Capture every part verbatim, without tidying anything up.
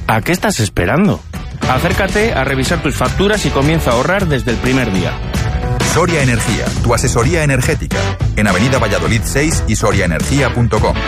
¿A qué estás esperando? Acércate a revisar tus facturas y comienza a ahorrar desde el primer día. Soria Energía, tu asesoría energética. En Avenida Valladolid seis y soria energía punto com.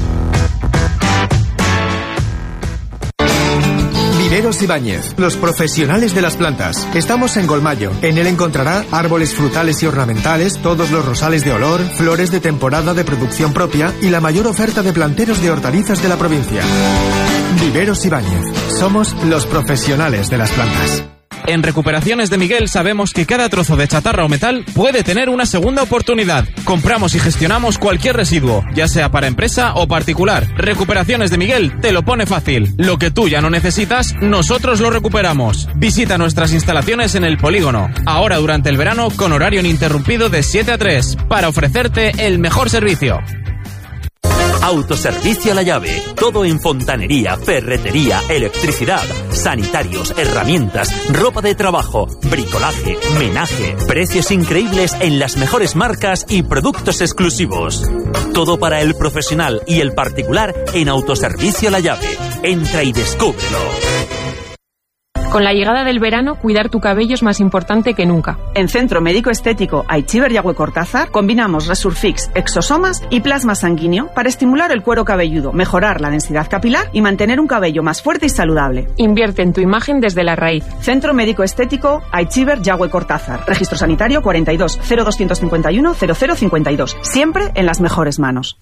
Viveros Ibáñez, los profesionales de las plantas. Estamos en Golmayo. En él encontrará árboles frutales y ornamentales, todos los rosales de olor, flores de temporada de producción propia y la mayor oferta de planteros de hortalizas de la provincia. Viveros Ibáñez. Somos los profesionales de las plantas. En Recuperaciones de Miguel sabemos que cada trozo de chatarra o metal puede tener una segunda oportunidad. Compramos y gestionamos cualquier residuo, ya sea para empresa o particular. Recuperaciones de Miguel te lo pone fácil. Lo que tú ya no necesitas, nosotros lo recuperamos. Visita nuestras instalaciones en el Polígono, ahora durante el verano con horario ininterrumpido de siete a tres, para ofrecerte el mejor servicio. Autoservicio La Llave. Todo en fontanería, ferretería, electricidad, sanitarios, herramientas, ropa de trabajo, bricolaje, menaje. Precios increíbles en las mejores marcas y productos exclusivos. Todo para el profesional y el particular en Autoservicio La Llave. Entra y descúbrelo. Con la llegada del verano, cuidar tu cabello es más importante que nunca. En Centro Médico Estético Aichiber Yagüe Cortázar combinamos Resurfix, exosomas y plasma sanguíneo para estimular el cuero cabelludo, mejorar la densidad capilar y mantener un cabello más fuerte y saludable. Invierte en tu imagen desde la raíz. Centro Médico Estético Aichiber Yagüe Cortázar. Registro sanitario cuarenta y dos cero doscientos cincuenta y uno cero cero cincuenta y dos. Siempre en las mejores manos.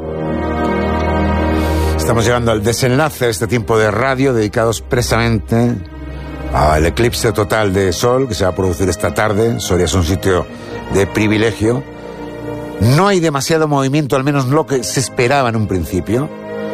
Estamos llegando al desenlace de este tiempo de radio dedicado expresamente al eclipse total de sol que se va a producir esta tarde. Soria es un sitio de privilegio. No hay demasiado movimiento, al menos lo que se esperaba en un principio.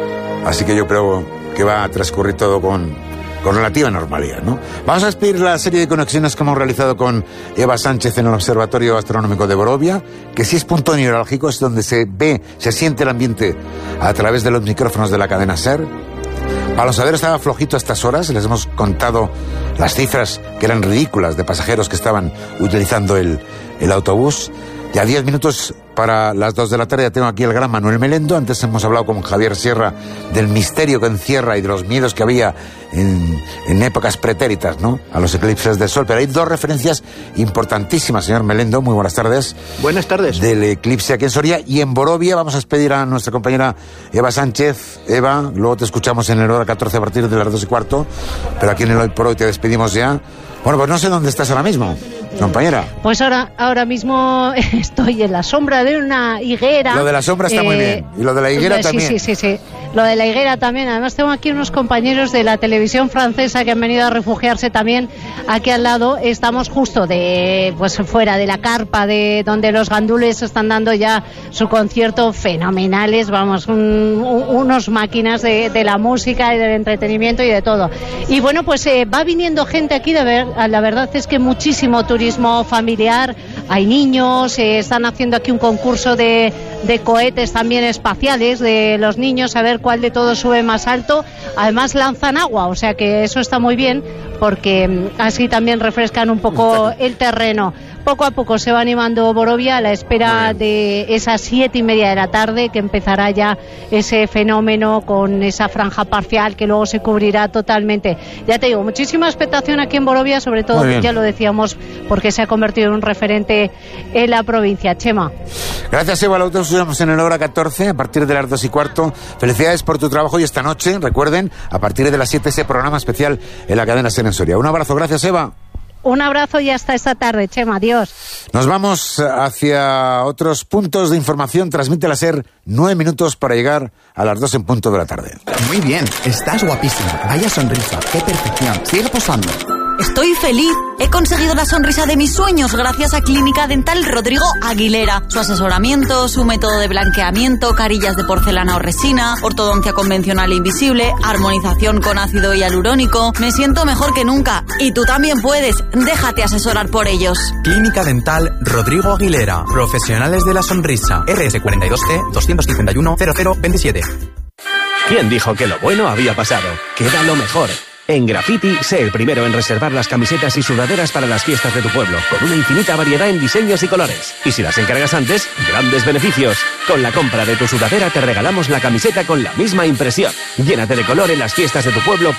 Así que yo creo que va a transcurrir todo con, con relativa normalidad, ¿no? Vamos a despedir la serie de conexiones que hemos realizado con Eva Sánchez en el Observatorio Astronómico de Borovia, que sí es punto neurálgico, es donde se ve, se siente el ambiente a través de los micrófonos de la cadena SER. Balonsadero estaba flojito a estas horas, les hemos contado las cifras que eran ridículas de pasajeros que estaban utilizando el, el autobús. Ya diez minutos para las dos de la tarde, ya tengo aquí el gran Manuel Melendo. Antes hemos hablado con Javier Sierra del misterio que encierra y de los miedos que había en, en épocas pretéritas, ¿no?, a los eclipses de sol. Pero hay dos referencias importantísimas, señor Melendo. Muy buenas tardes. Buenas tardes. Del eclipse aquí en Soria y en Borovia. Vamos a despedir a nuestra compañera Eva Sánchez. Eva, luego te escuchamos en el hora catorce a partir de las dos y cuarto. Pero aquí en el Hoy por Hoy te despedimos ya. Bueno, pues no sé dónde estás ahora mismo, compañera. Pues ahora, ahora mismo estoy en la sombra de una higuera. Lo de la sombra está eh, muy bien. Y lo de la higuera sí, también. Sí, sí, sí. Lo de la higuera también. Además tengo aquí unos compañeros de la televisión francesa que han venido a refugiarse también aquí al lado. Estamos justo de, pues fuera de la carpa de donde los gandules están dando ya su concierto, fenomenales, vamos, un, un, unos máquinas de, de la música y del entretenimiento y de todo. Y bueno, pues eh, va viniendo gente aquí de ver. La verdad es que muchísimo turismo familiar, hay niños, eh, están haciendo aquí un concurso de, de cohetes también espaciales de los niños, a ver cuál de todos sube más alto. Además lanzan agua, o sea que eso está muy bien porque así también refrescan un poco el terreno. Poco a poco se va animando Borovia a la espera de esas siete y media de la tarde, que empezará ya ese fenómeno con esa franja parcial que luego se cubrirá totalmente. Ya te digo, muchísima expectación aquí en Borovia, sobre todo, ya lo decíamos, porque se ha convertido en un referente en la provincia. Chema. Gracias, Eva. Lo vemos en el hora catorce, a partir de las dos y cuarto. Felicidades por tu trabajo y esta noche, recuerden, a partir de las siete, ese programa especial en la cadena SER en Soria. Un abrazo, gracias, Eva. Un abrazo y hasta esta tarde, Chema, adiós. Nos vamos hacia otros puntos de información. Transmite la SER nueve minutos para llegar a las dos en punto de la tarde. Muy bien, estás guapísima. Vaya sonrisa, qué perfección. Sigue posando. Estoy feliz. He conseguido la sonrisa de mis sueños gracias a Clínica Dental Rodrigo Aguilera. Su asesoramiento, su método de blanqueamiento, carillas de porcelana o resina, ortodoncia convencional e invisible, armonización con ácido hialurónico. Me siento mejor que nunca. Y tú también puedes. Déjate asesorar por ellos. Clínica Dental Rodrigo Aguilera. Profesionales de la sonrisa. R S cuarenta y dos C dos cincuenta y uno cero cero veintisiete. ¿Quién dijo que lo bueno había pasado? Queda lo mejor. En Graffiti, sé el primero en reservar las camisetas y sudaderas para las fiestas de tu pueblo, con una infinita variedad en diseños y colores. Y si las encargas antes, grandes beneficios. Con la compra de tu sudadera te regalamos la camiseta con la misma impresión. Llénate de color en las fiestas de tu pueblo